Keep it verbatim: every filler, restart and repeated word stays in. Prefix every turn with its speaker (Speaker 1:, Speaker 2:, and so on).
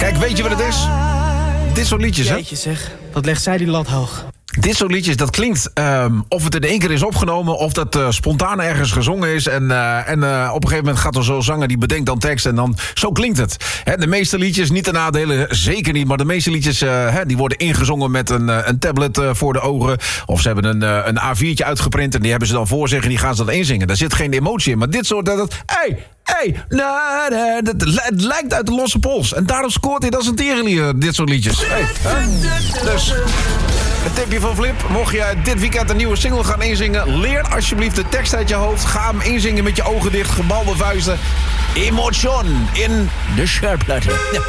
Speaker 1: Kijk, weet je wat het is? Dit soort liedjes, hè?
Speaker 2: Jeetje zeg, wat legt zij die lat hoog.
Speaker 1: Dit soort liedjes, dat klinkt um, of het in één keer is opgenomen... of dat uh, spontaan ergens gezongen is. En, uh, en uh, op een gegeven moment gaat er zo'n zanger die bedenkt dan tekst... en dan zo klinkt het. He, de meeste liedjes, niet de nadelen, zeker niet... maar de meeste liedjes uh, he, die worden ingezongen met een, uh, een tablet uh, voor de ogen... of ze hebben een, uh, een A viertje uitgeprint... en die hebben ze dan voor zich en die gaan ze dan inzingen. Daar zit geen emotie in, maar dit soort... dat, hey, hey, na, na, dat, het lijkt uit de losse pols. En daarom scoort hij als een tierenlier, dit soort liedjes. Hey, hè? Dus... een tipje van Flip. Mocht je dit weekend een nieuwe single gaan inzingen... leer alsjeblieft de tekst uit je hoofd. Ga hem inzingen met je ogen dicht, gebalde vuisten. Emotion in de scherplatte. Ja.